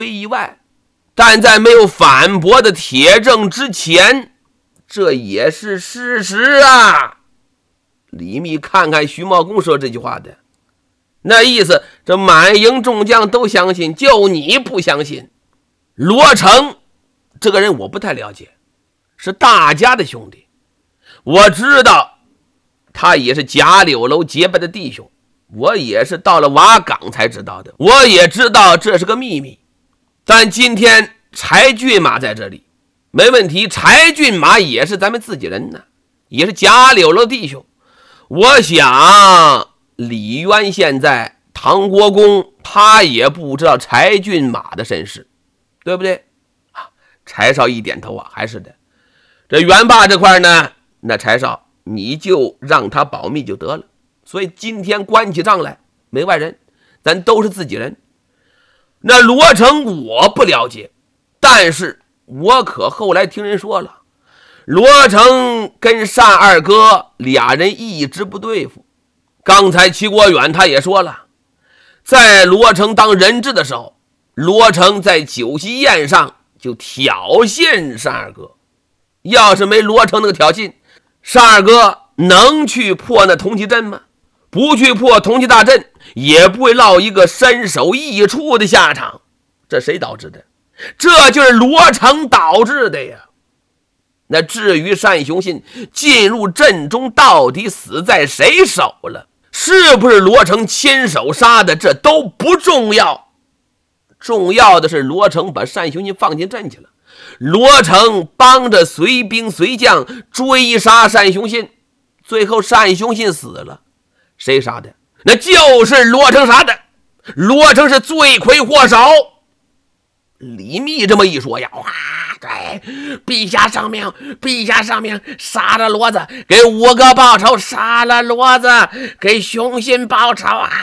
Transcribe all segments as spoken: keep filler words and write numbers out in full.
意外，但在没有反驳的铁证之前，这也是事实啊。李密看看徐茂公说这句话的那意思，这满营众将都相信，就你不相信。罗成这个人我不太了解，是大家的兄弟，我知道他也是贾柳楼结拜的弟兄，我也是到了瓦岗才知道的，我也知道这是个秘密。但今天柴骏马在这里，没问题，柴骏马也是咱们自己人呢，也是贾柳楼弟兄。我想李渊现在唐国公他也不知道柴骏马的身世，对不对啊？柴少一点头啊，还是的。这袁霸这块呢，那柴少你就让他保密就得了。所以今天关起账来没外人，咱都是自己人。那罗成我不了解，但是我可后来听人说了，罗成跟单二哥俩人一直不对付。刚才齐国远他也说了，在罗成当人质的时候，罗成在酒席宴上就挑衅单二哥，要是没罗成那个挑衅，单二哥能去破那铜旗阵吗？不去破铜旗大阵，也不会落一个身首异处的下场。这谁导致的？这就是罗成导致的呀。那至于单雄信进入阵中到底死在谁手了，是不是罗成亲手杀的，这都不重要。重要的是罗成把单雄信放进阵去了，罗成帮着随兵随将追杀单雄信，最后单雄信死了，谁杀的？那就是罗成杀的，罗成是罪魁祸首。李密这么一说呀，哇，对，陛下圣命，陛下圣命，杀了骡子给五哥报仇，杀了骡子给雄心报仇啊！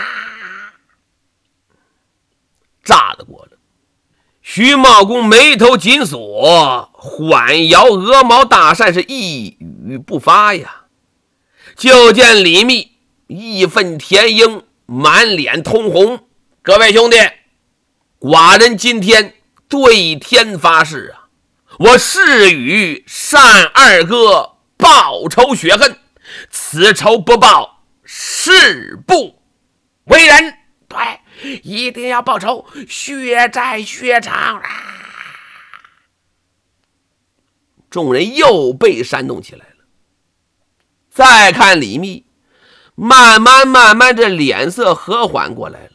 炸了锅了。徐茂公眉头紧锁，缓摇鹅毛大扇，是一语不发呀。就见李密义愤填膺，满脸通红。各位兄弟，寡人今天对天发誓啊，我誓与单二哥报仇雪恨，此仇不报，誓不为人。对，一定要报仇，血债血偿啊！众人又被煽动起来了。再看李密，慢慢慢慢这脸色和缓过来了。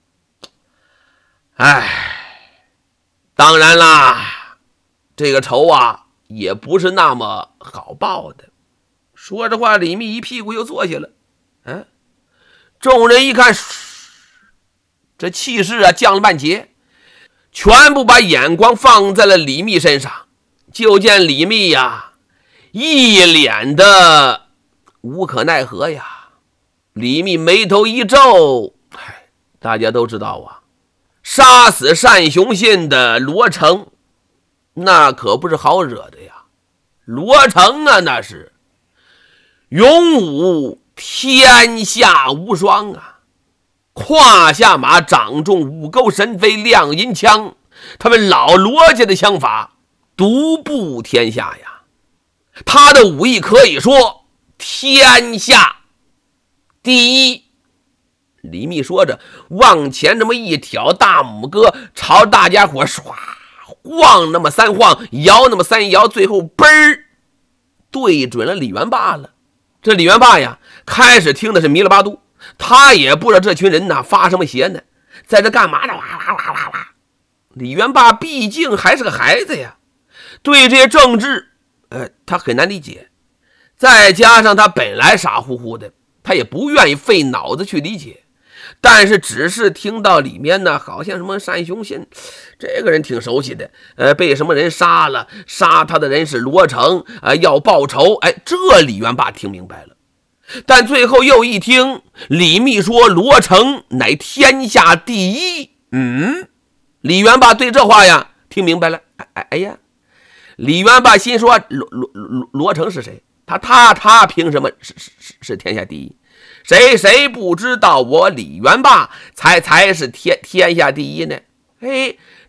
唉，当然啦，这个仇啊也不是那么好报的。说着话，李密一屁股又坐下了。嗯，众人一看，这气势啊降了半截，全部把眼光放在了李密身上。就见李密呀，一脸的无可奈何呀。李密眉头一皱，唉，大家都知道啊，杀死单雄信的罗成，那可不是好惹的呀。罗成啊，那是勇武天下无双啊，胯下马掌中五钩神飞亮银枪，他们老罗家的枪法独步天下呀。他的武艺可以说天下第一。李密说着，往前这么一挑大拇哥，朝大家伙唰晃那么三晃，摇那么三摇，最后嘣儿对准了李元霸了。这李元霸呀，开始听的是迷了八度，他也不知道这群人呐发什么邪呢，在这干嘛呢？哇哇哇哇哇！李元霸毕竟还是个孩子呀，对这些政治，呃，他很难理解。再加上他本来傻乎乎的，他也不愿意费脑子去理解。但是只是听到里面呢，好像什么单雄信，这个人挺熟悉的，呃，被什么人杀了，杀他的人是罗成，呃，要报仇。哎，这李元霸听明白了。但最后又一听李密说罗成乃天下第一，嗯，李元霸对这话呀听明白了。哎哎呀，李元霸心说罗罗罗罗成是谁？他他他凭什么是是是是天下第一？谁谁不知道我李元霸才才是天天下第一呢？哎，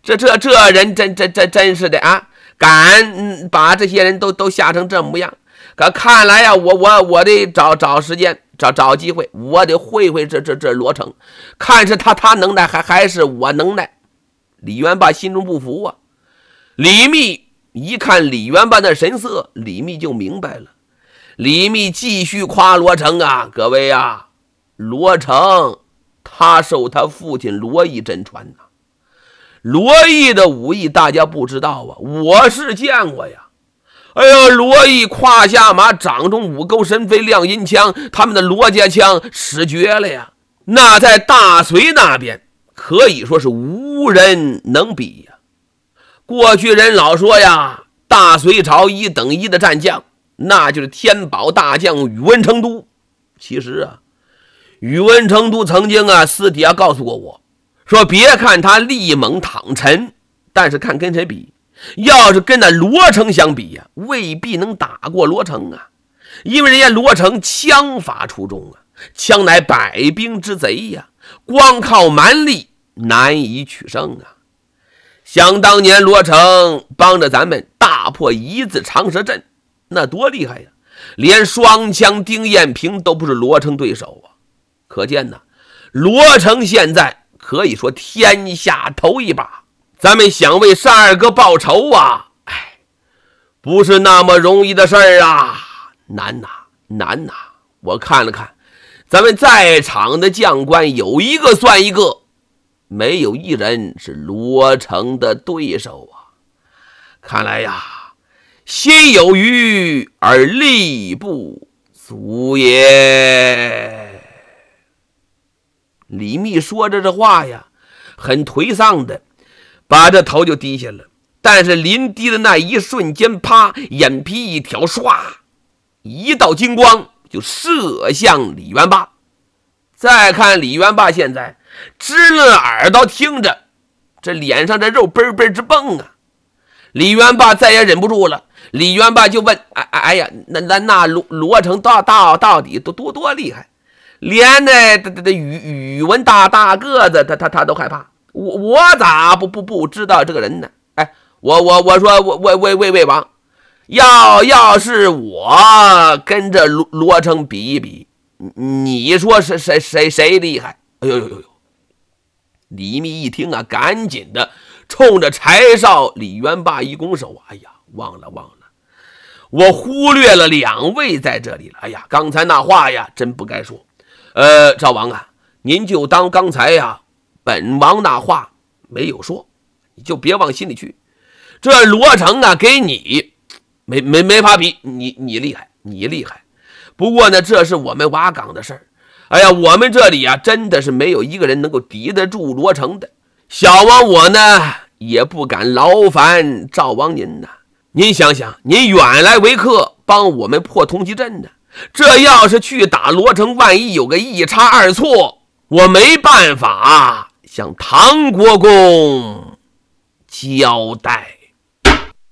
这这这人真真真真是的啊，敢把这些人都都吓成这模样。可看来呀，我我我得找找时间，找找机会，我得会会这这这罗成，看是他他能耐还还是我能耐。李元霸心中不服啊。李密一看李元霸的神色，李密就明白了。李密继续夸罗成啊，各位啊，罗成他受他父亲罗毅真传呐。罗毅的武艺大家不知道啊，我是见过呀。哎呦，罗毅胯下马，掌中五钩神飞亮银枪，他们的罗家枪使绝了呀。那在大隋那边可以说是无人能比呀。过去人老说呀，大隋朝一等一的战将，那就是天宝大将宇文成都。其实啊，宇文成都曾经啊私底下告诉过我，说别看他力猛躺沉，但是看跟谁比，要是跟那罗成相比呀，未必能打过罗成啊。因为人家罗成枪法出众啊，枪乃百兵之贼呀，光靠蛮力难以取胜啊。想当年罗成帮着咱们大破一字长蛇阵，那多厉害呀，连双枪丁彦平都不是罗成对手啊。可见呢，罗成现在可以说天下头一把，咱们想为单二哥报仇啊，哎，不是那么容易的事儿啊，难呐难呐。我看了看咱们在场的将官，有一个算一个，没有一人是罗成的对手啊。看来呀，心有余而力不足也。李密说着这话呀，很颓丧的把这头就低下了。但是临低的那一瞬间，啪，眼皮一挑，唰，一道金光就射向李元霸。再看李元霸现在支了耳朵听着，这脸上这肉嘣嘣直蹦啊。李元霸再也忍不住了，李元霸就问：哎哎呀，那那那罗罗成到到到底多多多厉害？连那的的宇宇文大大个子，他他他都害怕。我我咋不不不知道这个人呢？哎，我我我说我魏魏魏魏王，要要是我跟着罗罗成比一比，你说是谁谁谁厉害？哎呦呦呦呦！李密一听啊，赶紧的冲着柴少李元霸一拱手，哎呀，忘了忘了，我忽略了两位在这里了。哎呀，刚才那话呀，真不该说。呃，赵王啊，您就当刚才呀，本王那话没有说，你就别往心里去。这罗成啊，给你没没没法比，你你厉害，你厉害。不过呢，这是我们瓦岗的事儿。哎呀，我们这里啊，真的是没有一个人能够敌得住罗成的。小王我呢，也不敢劳烦赵王您呐。您想想，您远来为客，帮我们破通缉阵呢。这要是去打罗成，万一有个一差二错，我没办法向唐国公交代。